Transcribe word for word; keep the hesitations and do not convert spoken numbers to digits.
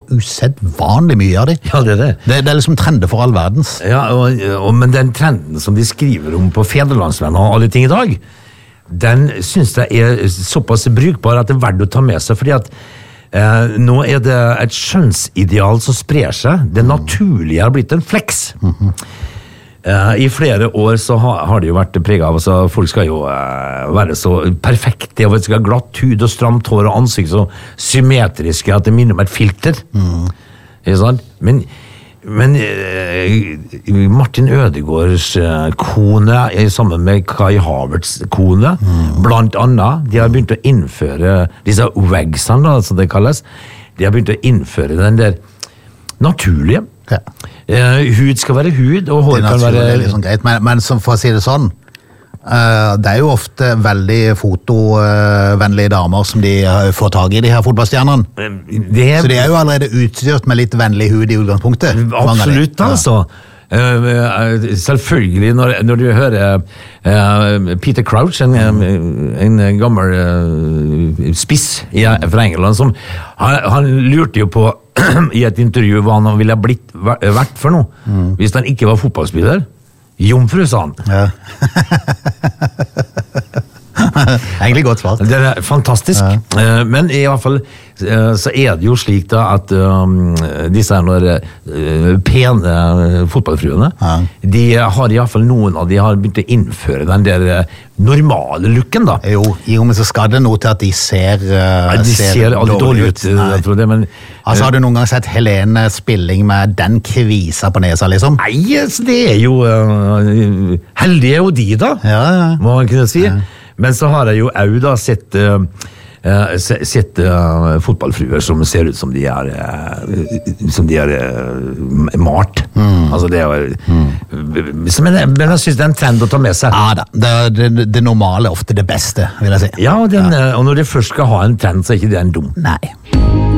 usedvanlig mye av det. Ja, det er det. Det, det er liksom trender for all verdens. Ja, og, og, men den trenden som de skriver om på Federlandsvennen og alle ting i dag, den synes jeg er såpass brukbar at det er verdt å ta med seg, fordi at eh, nå er det et skjønnsideal som sprer seg. Det naturlige har blitt en flex. Mm-hmm. Uh, I flere år så ha, har det jo vært preget av altså, folk skal jo uh, være så perfekte og skal ha glatt hud og stramt hår og ansikt så symmetriske at det minner om et filter. Mm. Ikke sant? Men, men uh, Martin Ødegaards uh, kone sammen med Kai Havertz kone, mm. blant annet, de har begynt å innføre disse wagsene, da, som det kalles. De har begynt å innføre den der naturlige. Ja. Uh, hud skal være hud, og hår kan være... Det er liksom greit, men, men som for å si det sånn, uh, det er jo ofte veldig fotovennlige damer som de uh, får tag i, de her fotballstjernerne. Er... Så de er jo allerede utstyrt med litt vennlig hud i utgangspunktet. Absolutt, altså. Uh, selvfølgelig, når, når du hører uh, Peter Crouch, en, en gammel uh, spiss i, fra England, som, han, han lurte jo på i et intervju hva han ville ha blitt vært for noe, mm. hvis han ikke var fotballspiller. Jomfru, sa han. Ja. Egentlig godt svart. Det er fantastisk. Ja. Men i hvert fall så er det jo slik da at um, disse her når, uh, pene fotballfruene, ja. de har i hvert fall noen av de har begynt å innføre den der normale looken da. Jo, jo, men så skal det noe til at de ser uh, ja, de ser, ser aldri dårlig ut. Jeg tror det, men, altså, har du noen gang sett Helene Spilling med den kvisa på nesa, liksom? Nei, det er jo uh, heldige er jo de da, ja, ja. må man kunne si. Ja. Men så har jeg jo au da sett, uh, sett uh, fotballfruer som ser ut som de er, uh, som de er uh, malt. Mm. Altså det er mm. men, men jeg synes det er en trend å ta med seg. Ja da, det, det, det normale er ofte det beste, vil jeg si. Ja, og, den, ja. og når de først skal ha en trend, så er ikke det en dum. Nei.